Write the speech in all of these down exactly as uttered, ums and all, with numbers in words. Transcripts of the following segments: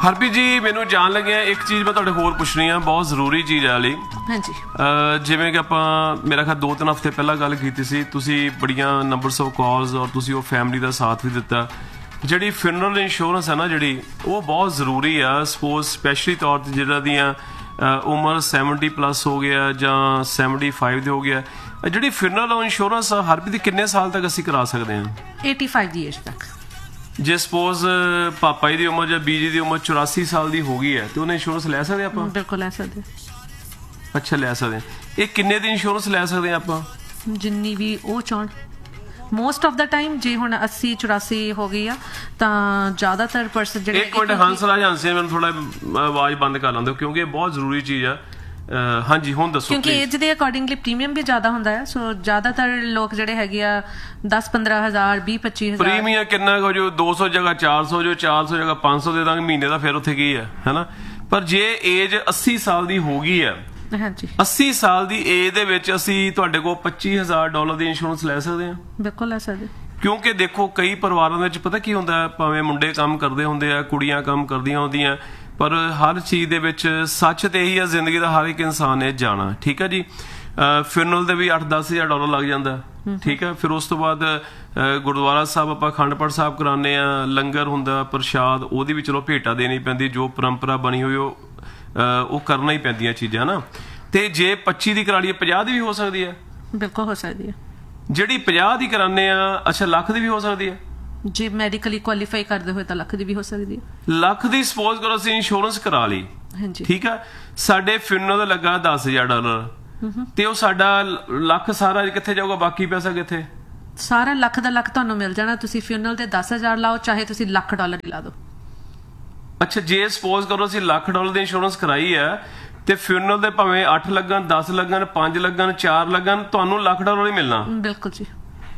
ਹਰਪ੍ਰੀਤ ਜੀ ਮੈਨੂੰ ਜਾਣ ਲੱਗਿਆ ਇੱਕ ਚੀਜ਼ ਮੈਂ ਤੁਹਾਡੇ ਹੋਰ ਪੁੱਛਣੀ ਆ, ਬਹੁਤ ਜ਼ਰੂਰੀ ਚੀਜ਼ ਆ ਲਈ। ਹਾਂਜੀ ਜਿਵੇਂ ਕਿ ਆਪਾਂ ਮੇਰਾ ਖਿਆਲ ਦੋ ਤਿੰਨ ਹਫ਼ਤੇ ਪਹਿਲਾਂ ਗੱਲ ਕੀਤੀ ਸੀ, ਤੁਸੀਂ ਬੜੀਆਂ ਨੰਬਰਸ ਆਫ ਕਾਲਸ ਔਰ ਤੁਸੀਂ ਉਹ ਫੈਮਿਲੀ ਦਾ ਸਾਥ ਵੀ ਦਿੱਤਾ। ਜਿਹੜੀ ਫਿਊਨਰਲ ਇੰਸ਼ੋਰੈਂਸ ਹੈ ਨਾ ਜਿਹੜੀ, ਉਹ ਬਹੁਤ ਜ਼ਰੂਰੀ ਆ। ਸਪੋਜ਼ ਸਪੈਸ਼ਲੀ ਤੌਰ 'ਤੇ ਜਿਹੜਾ ਦੀਆਂ ਉਮਰ ਸੈਵਨਟੀ ਪਲੱਸ ਹੋ ਗਿਆ ਜਾਂ ਸੈਵਨਟੀ ਫਾਈਵ ਦੇ ਹੋ ਗਿਆ, ਜਿਹੜੀ ਫਿਊਨਰਲ ਇੰਸ਼ੋਰੈਂਸ ਆ ਹਰਪ੍ਰੀਤ ਕਿੰਨੇ ਸਾਲ ਤੱਕ ਅਸੀਂ ਕਰਾ ਸਕਦੇ ਹਾਂ? ਏਟੀ ਫਾਈਵ ਦੀ ਏਜ ਤੱਕ। ਜੇ ਸਪੋਜ਼ ਪਾਪਾ ਜੀ ਦੀ ਉਮਰ ਜਾਂ ਬੀਜੀ ਦੀ ਉਮਰ ਚੁਰਾਸੀ ਸਾਲ ਦੀ ਹੋ ਗਈ ਹੈ ਤੇ ਉਹਨੇ ਇੰਸ਼ੋਰੈਂਸ ਲੈ ਸਕਦੇ ਆਪਾਂ? ਬਿਲਕੁਲ ਲੈ ਸਕਦੇ। ਅੱਛਾ ਲੈ ਸਕਦੇ। ਇਹ ਕਿੰਨੇ ਦੀ ਇੰਸ਼ੋਰੈਂਸ ਲੈ ਸਕਦੇ ਆਪਾਂ? ਜਿੰਨੀ ਵੀ ਉਹ ਚਾਹਣ। ਮੋਸਟ ਆਫ ਦਾ ਟਾਈਮ ਜੇ ਹੁਣ अस्सी ਚੁਰਾਸੀ ਹੋ ਗਈ ਆ ਤਾਂ ਜ਼ਿਆਦਾਤਰ ਪਰਸਨ ਜਿਹੜੇ ਇੱਕ ਮਿੰਟ ਹੰਸ ਰਾਜ ਹੰਸੇ ਮੈਨੂੰ ਥੋੜਾ ਆਵਾਜ਼ ਬੰਦ ਕਰ ਲੈਂਦੇ ਕਿਉਂਕਿ ਇਹ ਬਹੁਤ ਜ਼ਰੂਰੀ ਚੀਜ਼ ਆ। ਹਾਂਜੀ ਹੁਣ ਦੱਸੋ। ਕਿਉਂਕਿ ਏਜ ਦੇ ਅਕੋਰਡਿੰਗਲੀ ਪ੍ਰੀਮੀਅਮ ਵੀ ਜ਼ਿਆਦਾ ਹੁੰਦਾ ਹੈ, ਸੋ ਜ਼ਿਆਦਾਤਰ ਲੋਕ ਜਿਹੜੇ ਹੈਗੇ ਆ ਦਸ ਪੰਦਰਾਂ ਹਜ਼ਾਰ ਵੀਹ ਪੱਚੀ ਹਜ਼ਾਰ। ਪ੍ਰੀਮੀਅਮ ਕਿੰਨਾ ਹੋ ਜੋ? ਦੋ ਸੌ ਜਗ੍ਹਾ ਚਾਰ ਸੌ ਜੋ ਚਾਰ ਸੌ ਜਗ੍ਹਾ ਪੰਜ ਸੌ ਦੇ ਦਾਂਗੇ ਮਹੀਨੇ ਦਾ, ਫਿਰ ਉੱਥੇ ਕੀ ਹੈ ਹੈਨਾ। ਪਰ ਜੇ ਏਜ अस्सी ਸਾਲ ਦੀ ਹੋ ਗਈ ਹੈ, ਹਾਂਜੀ अस्सी ਸਾਲ ਦੀ ਏਜ ਦੇ ਵਿੱਚ ਅਸੀਂ ਤੁਹਾਡੇ ਕੋਲ ਪੱਚੀ ਹਜ਼ਾਰ ਡਾਲਰ ਦੀ ਇੰਸ਼ੋਰੈਂਸ ਲੈ ਸਕਦੇ ਹਾਂ? ਬਿਲਕੁਲ ਲੈ ਸਕਦੇ। ਕਿਉਂਕਿ ਦੇਖੋ ਕਈ ਪਰਿਵਾਰਾਂ ਦੇ ਵਿੱਚ ਪਤਾ ਕੀ ਹੁੰਦਾ, ਭਾਵੇਂ ਮੁੰਡੇ ਕੰਮ ਕਰਦੇ ਹੁੰਦੇ ਆ, ਕੁੜੀਆਂ ਕੰਮ ਕਰਦੀਆਂ ਹੁੰਦੀਆਂ, ਪਰ ਹਰ ਚੀਜ਼ ਦੇ ਵਿੱਚ ਸੱਚ ਤੇ ਇਹੀ ਆ ਜ਼ਿੰਦਗੀ ਦਾ, ਹਰ ਇੱਕ ਇਨਸਾਨ ਨੇ ਜਾਣਾ। ਠੀਕ ਹੈ ਜੀ। ਫਿਊਨਰਲ ਦੇ ਵੀ ਅੱਠ ਦਸ ਹਜ਼ਾਰ ਡਾਲਰ ਲੱਗ ਜਾਂਦਾ। ਠੀਕ ਹੈ। ਫਿਰ ਉਸ ਤੋਂ ਬਾਅਦ ਗੁਰਦੁਆਰਾ ਸਾਹਿਬ ਆਪਾਂ ਅਖੰਡ ਪਾਠ ਸਾਹਿਬ ਕਰਾਉਂਦੇ ਆ, ਲੰਗਰ ਹੁੰਦਾ, ਪ੍ਰਸ਼ਾਦ, ਉਹਦੀ ਵੀ ਚਲੋ ਭੇਟਾ ਦੇਣੀ ਪੈਂਦੀ, ਜੋ ਪਰੰਪਰਾ ਬਣੀ ਹੋਈ ਉਹ ਉਹ ਕਰਨਾ ਹੀ ਪੈਂਦੀਆਂ ਚੀਜ਼ਾਂ ਨਾ। ਤੇ ਜੇ ਪੱਚੀ ਦੀ ਕਰਾ ਲਈਏ ਪੰਜਾਹ ਦੀ ਵੀ ਹੋ ਸਕਦੀ ਹੈ? ਬਿਲਕੁਲ ਹੋ ਸਕਦੀ ਹੈ। ਜਿਹੜੀ ਪੰਜਾਹ ਦੀ ਕਰਾਉਂਦੇ ਆ, ਅੱਛਾ ਲੱਖ ਦੀ ਵੀ ਹੋ ਸਕਦੀ ਹੈ? ਜੇ ਮੈਡੀਕਲੀ ਕੁਆਲੀਫਾਈ ਕਰਦੇ ਹੋਏ ਤਾਂ ਲੱਖ ਦੀ ਵੀ ਹੋ ਸਕਦੀ ਹੈ। ਲੱਖ ਦੀ ਸਪੋਜ਼ ਕਰੋ ਅਸੀਂ ਇੰਸ਼ੋਰੈਂਸ ਕਰਾ ਲਈ, ਹਾਂਜੀ ਠੀਕ ਆ, ਸਾਡੇ ਫਿਊਨਰਲ ਦਾ ਲੱਗਾ ਦਸ ਹਜ਼ਾਰ ਡਾਲਰ, ਤੇ ਉਹ ਸਾਡਾ ਲੱਖ ਸਾਰਾ ਕਿੱਥੇ ਜਾਊਗਾ? ਬਾਕੀ ਪੈਸਾ ਕਿੱਥੇ? ਸਾਰਾ ਲੱਖ ਦਾ ਲੱਖ ਤੁਹਾਨੂੰ ਮਿਲ ਜਾਣਾ। ਤੁਸੀਂ ਫਿਊਨਰਲ ਦੇ ਦਸ ਹਜ਼ਾਰ ਲਾਓ, ਚਾਹੇ ਤੁਸੀਂ ਲੱਖ ਡਾਲਰ ਹੀ ਲਾ ਦਿਓ। ਅੱਛਾ ਜੇ ਸਪੋਜ਼ ਕਰੋ ਅਸੀਂ ਲੱਖ ਡਾਲਰ ਦੀ ਇੰਸ਼ੋਰੈਂਸ ਕਰਾਈ ਹੈ ਤੇ ਫਿਊਨਰਲ ਦੇ ਭਾਵੇਂ ਅੱਠ ਲੱਗਣ, ਦਸ ਲੱਗਣ, ਪੰਜ ਲੱਗਣ, ਚਾਰ ਲੱਗਣ, ਤੁਹਾਨੂੰ ਲੱਖ ਡਾਲਰ ਹੀ ਮਿਲਣਾ? ਬਿਲਕੁਲ ਜੀ।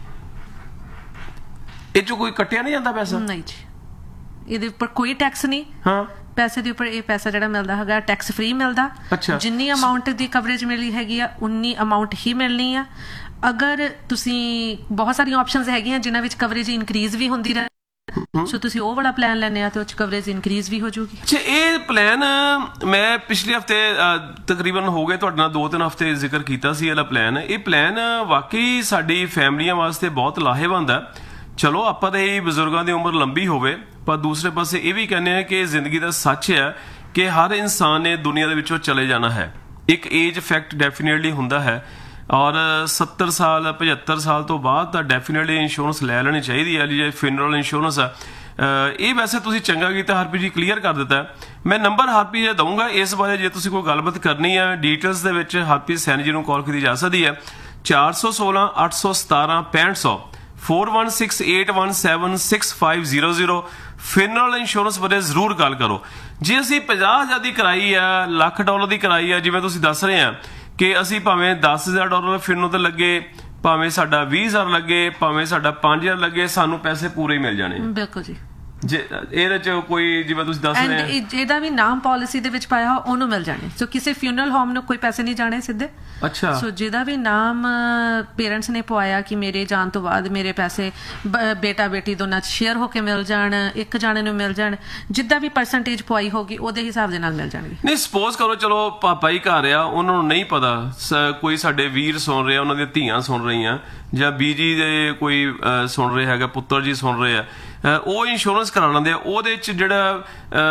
ਇਹ ਚੋਂ ਕੋਈ ਕੱਟਿਆ ਨਹੀਂ ਜਾਂਦਾ ਪੈਸਾ? ਨਹੀਂ ਜੀ, ਇਹਦੇ ਉੱਪਰ ਕੋਈ ਟੈਕਸ ਨਹੀਂ। ਹਾਂ ਪੈਸੇ ਦੇ ਉੱਪਰ ਇਹ ਪੈਸਾ ਜਿਹੜਾ ਮਿਲਦਾ ਹੈਗਾ ਟੈਕਸ ਫ੍ਰੀ ਮਿਲਦਾ। ਜਿੰਨੀ ਅਮਾਉਂਟ ਦੀ ਕਵਰੇਜ ਮਿਲੀ ਹੈਗੀ ਆ ਉਨੀ ਅਮਾਉਂਟ ਹੀ ਮਿਲਣੀ ਆ। ਅਗਰ ਤੁਸੀਂ ਬਹੁਤ ਸਾਰੀਆਂ ਆਪਸ਼ਨਸ ਹੈਗੀਆਂ ਜਿਨ੍ਹਾਂ ਵਿੱਚ ਕਵਰੇਜ ਇਨਕਰੀਜ਼ ਵੀ ਹੁੰਦੀ ਰਹੇ, ਸੋ ਤੁਸੀਂ ਉਹ ਵਾਲਾ ਪਲਾਨ ਲੈਣੇ ਆ ਤੇ ਉਹ ਚ ਕਵਰੇਜ ਇਨਕਰੀਜ਼ ਵੀ ਹੋ ਜਾਊਗੀ। ਅੱਛਾ ਇਹ ਪਲਾਨ ਮੈਂ ਪਿਛਲੇ ਹਫਤੇ ਤਕਰੀਬਨ ਹੋ ਗਏ ਤੁਹਾਡੇ ਨਾਲ ਦੋ ਤਿੰਨ ਹਫ਼ਤੇ ਜ਼ਿਕਰ ਕੀਤਾ ਸੀ। ਇਹਦਾ ਪਲਾਨ, ਇਹ ਪਲਾਨ ਵਾਕਈ ਸਾਡੀ ਫੈਮਲੀਆਂ ਵਾਸਤੇ ਬਹੁਤ ਲਾਹੇਵੰਦ ਹੈ। ਚਲੋ ਆਪਾਂ ਤਾਂ ਇਹ ਬਜ਼ੁਰਗਾਂ ਦੀ ਉਮਰ ਲੰਬੀ ਹੋਵੇ, ਪਰ ਦੂਸਰੇ ਪਾਸੇ ਇਹ ਵੀ ਕਹਿੰਦੇ ਆ ਕਿ ਜ਼ਿੰਦਗੀ ਦਾ ਸੱਚ ਹੈ ਕਿ ਹਰ ਇਨਸਾਨ ਨੇ ਦੁਨੀਆ ਦੇ ਵਿੱਚੋਂ ਚਲੇ ਜਾਣਾ ਹੈ। ਇੱਕ ਏਜ ਫੈਕਟ ਡੈਫੀਨੇਟਲੀ ਹੁੰਦਾ ਹੈ, ਔਰ ਸੱਤਰ ਸਾਲ ਪਝੱਤਰ ਸਾਲ ਤੋਂ ਬਾਅਦ ਤਾਂ ਡੈਫੀਨੇਟਲੀ ਇੰਸ਼ੋਰੈਂਸ ਲੈ ਲੈਣੀ ਚਾਹੀਦੀ ਹੈ। ਜੇ ਫਿਊਨਰਲ ਇੰਸ਼ੋਰੈਂਸ ਆ ਇਹ ਵੈਸੇ ਤੁਸੀਂ ਚੰਗਾ ਕੀਤਾ ਹਰਪ੍ਰੀਤ ਜੀ, ਕਲੀਅਰ ਕਰ ਦਿੱਤਾ। ਮੈਂ ਨੰਬਰ ਹਰਪ੍ਰੀਤ ਜੀ ਦਊਂਗਾ ਇਸ ਬਾਰੇ, ਜੇ ਤੁਸੀਂ ਕੋਈ ਗੱਲਬਾਤ ਕਰਨੀ ਆ ਡਿਟੇਲਸ ਦੇ ਵਿੱਚ ਹਰਪ੍ਰੀਤ ਸੈਣੀ ਜੀ ਨੂੰ ਕਾਲ ਕੀਤੀ ਜਾ ਸਕਦੀ ਹੈ। ਚਾਰ ਸੌ ਸੋਲਾਂ ਅੱਠ ਸੌ ਸਤਾਰਾਂ ਪੈਂਹਠ ਸੌ four one six eight one seven six five zero zero. Funeral insurance ਬਾਰੇ ਜ਼ਰੂਰ ਗੱਲ ਕਰੋ। ਜੇ ਅਸੀਂ ਪੰਜਾਹ ਹਜ਼ਾਰ ਦੀ ਕਰਾਈ ਆ, ਲੱਖ ਡਾਲਰ ਦੀ ਕਰਾਈ ਆ, ਜਿਵੇਂ ਤੁਸੀਂ ਦੱਸ ਰਹੇ ਆ ਕਿ ਅਸੀਂ ਭਾਵੇਂ ਦਸ ਹਜ਼ਾਰ ਡਾਲਰ ਫਿਊਨਰਲ ਤੇ ਲੱਗੇ, ਭਾਵੇਂ ਸਾਡਾ ਵੀਹ ਹਜ਼ਾਰ ਲੱਗੇ, ਭਾਵੇਂ ਸਾਡਾ ਪੰਜ ਹਜ਼ਾਰ ਲੱਗੇ, ਸਾਨੂੰ ਪੈਸੇ ਪੂਰੇ ਹੀ ਮਿਲ ਜਾਣੇ। ਬਿਲਕੁਲ ਜੀ। ਜੇ ਇਹਦੇ ਚ ਕੋਈ ਜਿਵੇਂ ਤੁਸੀਂ ਦੱਸ ਰਹੇ ਆ ਜਿਹਦਾ ਵੀ ਨਾਮ ਪਾਲਿਸੀ ਦੇ ਵਿੱਚ ਪਾਇਆ ਉਹਨੂੰ ਮਿਲ ਜਾਣੇ। ਸੋ ਕਿਸੇ ਫਿਊਨਰਲ ਹੋਮ ਨੂੰ ਕੋਈ ਪੈਸੇ ਨਹੀਂ ਜਾਣੇ ਸਿੱਧੇ। ਅੱਛਾ। ਸੋ ਜਿਹਦਾ ਵੀ ਨਾਮ ਪੇਰੈਂਟਸ ਨੇ ਪਵਾਇਆ ਕਿ ਮੇਰੇ ਜਾਣ ਤੋਂ ਬਾਅਦ ਮੇਰੇ ਪੈਸੇ ਬੇਟਾ ਬੇਟੀ ਦੋਨਾਂ ਚ ਸ਼ੇਅਰ ਹੋ ਕੇ ਮਿਲ ਜਾਣ, ਇੱਕ ਜਾਣੇ ਨੂੰ ਮਿਲ ਜਾਣ, ਜਿੱਦਾਂ ਵੀ ਪਰਸੈਂਟੇਜ ਪਵਾਈ ਹੋਗੀ ਉਹਦੇ ਹਿਸਾਬ ਦੇ ਨਾਲ ਮਿਲ ਜਾਣਗੇ। ਨਹੀਂ ਸਪੋਜ਼ ਕਰੋ ਚਲੋ ਪਾਪਾ ਹੀ ਘਰ ਆ, ਉਹਨਾਂ ਨੂੰ ਨਹੀਂ ਪਤਾ, ਕੋਈ ਸਾਡੇ ਵੀਰ ਸੁਣ ਰਹੇ ਆ, ਉਹਨਾਂ ਦੀਆਂ ਧੀਆਂ ਸੁਣ ਰਹੀਆਂ, ਜਾਂ ਬੀਜੀ ਦੇ ਕੋਈ ਸੁਣ ਰਹੇ ਹੈਗਾ, ਪੁੱਤਰ ਜੀ ਸੁਣ ਰਹੇ ਆ, ਉਹ ਇੰਸ਼ੋਰੈਂਸ ਕਰਾ ਲੈਂਦੇ ਆ। ਉਹਦੇ ਚ ਜਿਹੜਾ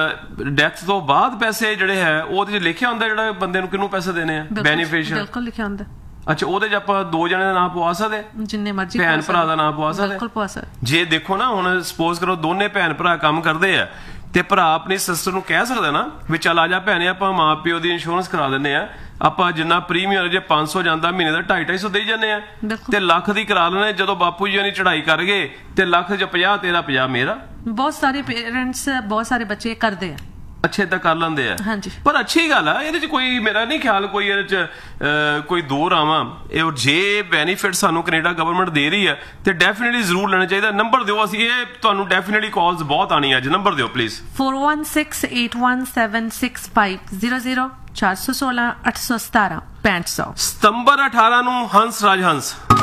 ਡੈਥ ਤੋਂ ਬਾਅਦ ਪੈਸੇ ਜਿਹੜੇ ਹੈ ਉਹਦੇ ਚ ਲਿਖਿਆ ਹੁੰਦਾ ਜਿਹੜਾ ਬੰਦੇ ਨੂੰ ਕਿਹਨੂੰ ਪੈਸੇ ਦੇਣੇ ਆ, ਬੈਨੀਫੀਸ਼ੀਅਰ। ਬਿਲਕੁਲ ਲਿਖਿਆ ਹੁੰਦਾ। ਅੱਛਾ ਉਹਦੇ ਚ ਆਪਾਂ ਦੋ ਜਣੇ ਦਾ ਨਾਮ ਪਵਾ ਸਕਦੇ, ਜਿੰਨੇ ਮਰਜ਼ੀ ਭੈਣ ਭਰਾ ਦਾ ਨਾਮ ਪਵਾ ਸਕਦੇ। ਬਿਲਕੁਲ ਪਵਾ ਸਕਦੇ। ਜੇ ਦੇਖੋ ਨਾ ਹੁਣ ਸਪੋਜ਼ ਕਰੋ ਦੋਨੇ ਭੈਣ ਭਰਾ ਕੰਮ ਕਰਦੇ ਆ ਤੇ ਭਰਾ ਆਪਣੀ ਸਿਸਟਰ ਨੂੰ ਕਹਿ ਸਕਦਾ ਨਾ ਵੀ ਚੱਲ ਆ ਜਾ ਭੈਣੇ ਆਪਾਂ ਮਾਂ ਪਿਓ ਦੀ ਇੰਸ਼ੋਰੈਂਸ ਕਰਾ ਦਿੰਦੇ ਆ, ਆਪਾਂ ਜਿੰਨਾ ਪ੍ਰੀਮੀਅਮ ਜੇ ਪੰਜ ਸੌ ਜਾਂਦਾ ਮਹੀਨੇ ਦਾ ਢਾਈ ਢਾਈ ਸੌ ਦੇਈ ਜਾਂਦੇ ਆ, ਤੇ ਲੱਖ ਦੀ ਕਰਾ ਲੈਣੇ। ਜਦੋਂ ਬਾਪੂ ਜੀ ਨੇ ਚੜਾਈ ਕਰ ਗਏ ਤੇ ਲੱਖ ਚ ਪੰਜਾਹ ਤੇਰਾ ਪੰਜਾਹ ਮੇਰਾ। ਬਹੁਤ ਸਾਰੇ ਪੇਰੈਂਟਸ ਬਹੁਤ ਸਾਰੇ ਬੱਚੇ ਕਰਦੇ ਆ। ਅੱਛਾ ਏਦਾਂ ਕਰ ਲੈਂਦੇ ਆ। ਹਾਂਜੀ। ਪਰ ਅੱਛੀ ਗੱਲ ਆ, ਇਹਦੇ ਚ ਕੋਈ ਮੇਰਾ ਨਹੀਂ ਖਿਆਲ ਕੋਈ ਇਹਦੇ ਚ ਕੋਈ ਦੋ ਰਾਵਾਂ। ਇਹ ਜੇ ਬੈਨੀਫਿਟ ਸਾਨੂੰ ਕੈਨੇਡਾ ਗਵਰਨਮੈਂਟ ਦੇ ਰਹੀ ਹੈ ਤੇ ਡੈਫੀਨੇਟਲੀ ਜ਼ਰੂਰ ਲੈਣਾ ਚਾਹੀਦਾ। ਨੰਬਰ ਦਿਓ, ਅਸੀਂ ਇਹ ਤੁਹਾਨੂੰ ਡੈਫੀਨੇਟਲੀ ਕਾਲਸ ਬਹੁਤ ਆਣੀ ਅੱਜ। ਨੰਬਰ ਦਿਓ please. Four one six eight one seven six five zero zero चार सौ सोलह अठ सौ सतारा पैंठ सौ। ਸਤੰਬਰ ਅਠਾਰਾਂ ਨੂੰ ਹੰਸ ਰਾਜ ਹੰਸ।